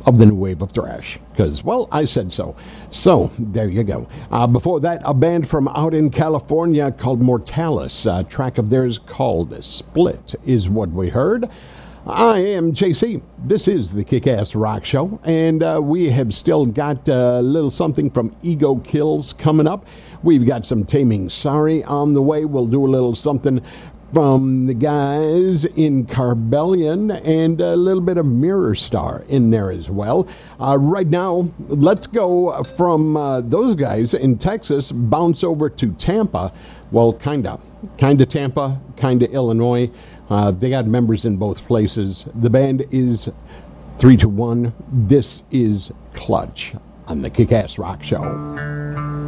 of the new wave of thrash. Because, well, I said so. So, there you go. Before that, a band from out in California called Mortalis. A track of theirs called Split is what we heard. I am JC. This is the Kick-Ass Rock Show, and we have still got a little something from Ego Kills coming up. We've got some Taming Sorry on the way. We'll do a little something from the guys in Carbellion and a little bit of Mirror Star in there as well. Right now, let's go from those guys in Texas, bounce over to Tampa. Well, kind of Tampa, kind of Illinois. They got members in both places. The band is 3-1. This is Clutch on the Kick-Ass Rock Show.